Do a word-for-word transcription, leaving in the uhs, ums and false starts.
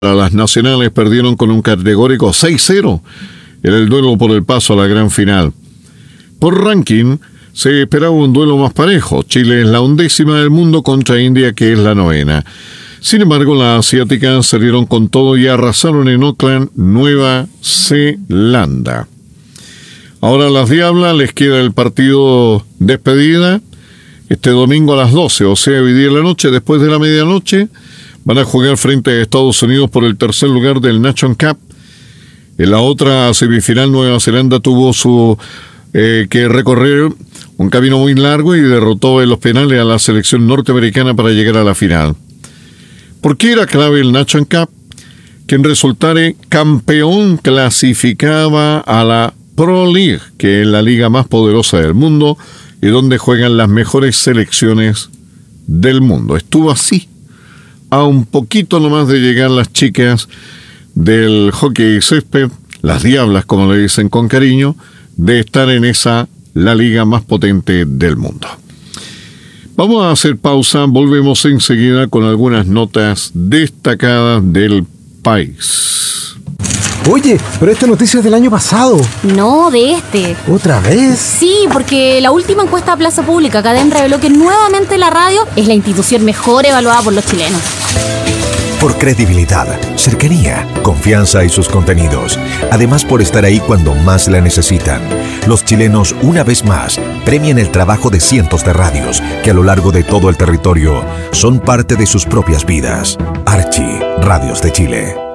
Las nacionales perdieron con un categórico seis cero en el duelo por el paso a la gran final. Por ranking, se esperaba un duelo más parejo. Chile es la undécima del mundo contra India, que es la novena. Sin embargo, las asiáticas salieron con todo y arrasaron en Auckland, Nueva Zelanda. Ahora a las Diablas les queda el partido despedida este domingo a las doce, o sea, hoy día en la noche, después de la medianoche. Van a jugar frente a Estados Unidos por el tercer lugar del Nation Cup. En la otra semifinal, Nueva Zelanda tuvo su eh, que recorrer un camino muy largo y derrotó en los penales a la selección norteamericana para llegar a la final. ¿Por qué era clave el Nation Cup? Quien resultare campeón clasificaba a la Pro League, que es la liga más poderosa del mundo y donde juegan las mejores selecciones del mundo. Estuvo así, a un poquito nomás de llegar las chicas del hockey césped, las Diablas, como le dicen con cariño, de estar en esa, la liga más potente del mundo. Vamos a hacer pausa, volvemos enseguida con algunas notas destacadas del país. Oye, pero esta noticia es del año pasado. No, de este. ¿Otra vez? Sí, porque la última encuesta a Plaza Pública, Cadem, reveló que nuevamente la radio es la institución mejor evaluada por los chilenos. Por credibilidad, cercanía, confianza y sus contenidos. Además, por estar ahí cuando más la necesitan. Los chilenos, una vez más, premian el trabajo de cientos de radios que a lo largo de todo el territorio son parte de sus propias vidas. Archi, Radios de Chile.